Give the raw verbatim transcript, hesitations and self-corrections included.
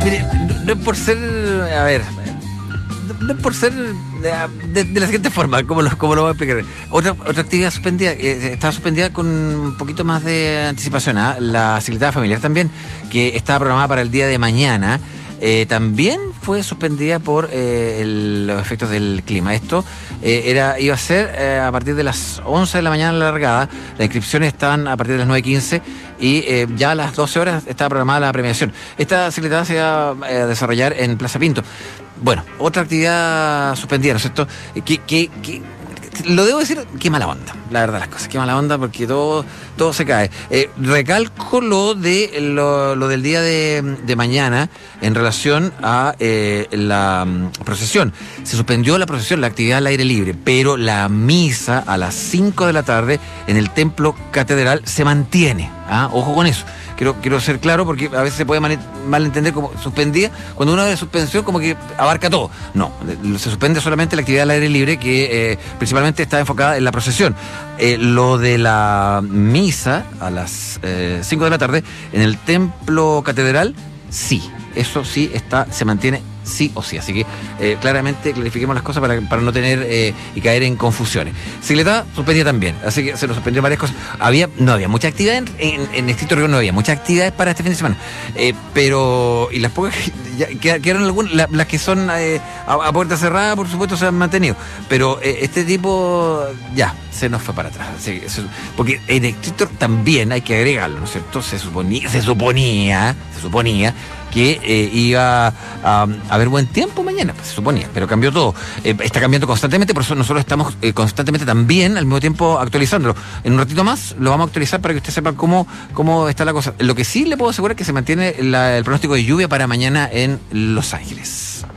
Mire, no, no es por ser, a ver, no, no es por ser de, de, de la siguiente forma, como lo, como lo voy a explicar. Otra, otra actividad suspendida, eh, estaba suspendida con un poquito más de anticipación, ¿eh? La Secretaría Familiar también, que estaba programada para el día de mañana, eh, también fue suspendida por eh, el, los efectos del clima. Esto eh, era iba a ser eh, a partir de las once de la mañana largada. Las inscripciones estaban a partir de las nueve quince y eh, ya a las doce horas estaba programada la premiación. Esta secretaría se va a desarrollar en Plaza Pinto. Bueno, otra actividad suspendida, ¿no es cierto? Que, que, que lo debo decir, qué mala onda, la verdad las cosas, qué mala onda porque todo, todo se cae. Eh, recalco lo de lo, lo del día de, de mañana en relación a eh, la um, procesión. Se suspendió la procesión, la actividad al aire libre, pero la misa a las cinco de la tarde en el templo catedral se mantiene. ¿Ah? Ojo con eso. Quiero, quiero ser claro porque a veces se puede mal, malentender como suspendida. Cuando uno habla de suspensión como que abarca todo. No, se suspende solamente la actividad al aire libre que eh, principalmente está enfocada en la procesión. Eh, lo de la misa a las eh, cinco de la tarde en el templo catedral, sí, eso sí está, se mantiene sí o sí. Así que eh, claramente clarifiquemos las cosas para, para no tener eh, y caer en confusiones. Secretaría suspendía también, así que se nos suspendió varias cosas. Había, no había mucha actividad en, en, en Distrito Río, no había muchas actividades para este fin de semana. Eh, pero, y las pocas, ya, quedaron algunas, la, las que son eh, a, a puerta cerrada, por supuesto, se han mantenido. Pero eh, este tipo, ya, se nos fue para atrás. Así que, porque en Distrito también hay que agregarlo, ¿no es cierto? Se suponía, se suponía, se suponía que eh, iba a, a haber buen tiempo mañana, pues, se suponía, pero cambió todo. Eh, está cambiando constantemente, por eso nosotros estamos eh, constantemente también al mismo tiempo actualizándolo. En un ratito más lo vamos a actualizar para que usted sepa cómo, cómo está la cosa. Lo que sí le puedo asegurar es que se mantiene la, el pronóstico de lluvia para mañana en Los Ángeles.